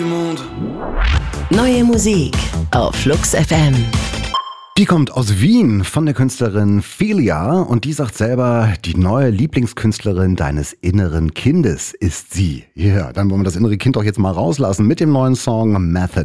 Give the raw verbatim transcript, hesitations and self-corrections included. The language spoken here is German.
Neue Musik auf Flux F M. Die kommt aus Wien von der Künstlerin Felia und die sagt selber, die neue Lieblingskünstlerin deines inneren Kindes ist sie. Ja, dann wollen wir das innere Kind doch jetzt mal rauslassen mit dem neuen Song Method.